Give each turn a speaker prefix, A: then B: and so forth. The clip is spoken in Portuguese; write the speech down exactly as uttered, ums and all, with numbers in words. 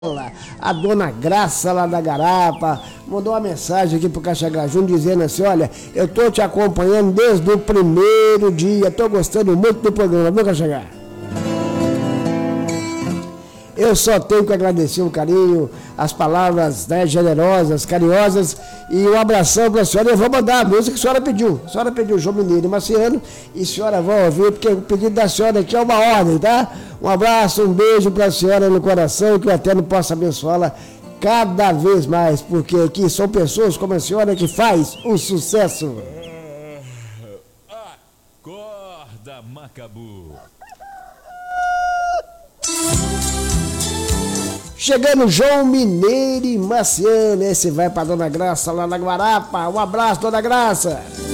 A: A dona Graça lá da Garapa mandou uma mensagem aqui pro Caixa Gajum dizendo assim: olha, eu tô te acompanhando desde o primeiro dia, tô gostando muito do programa, viu, Caixa Gajum? Eu só tenho que agradecer o carinho, as palavras, né, generosas, carinhosas e um abração para a senhora. Eu vou mandar a música que a senhora pediu. A senhora pediu João Mineiro e Marciano e a senhora vai ouvir, porque o pedido da senhora aqui é uma ordem, tá? Um abraço, um beijo para a senhora no coração, que o Eterno possa abençoá-la cada vez mais, porque aqui são pessoas como a senhora que faz o sucesso.
B: Acorda, Macabu.
A: Chegando João Mineiro e Marciano, esse vai para Dona Graça lá na Guarapa. Um abraço, Dona Graça.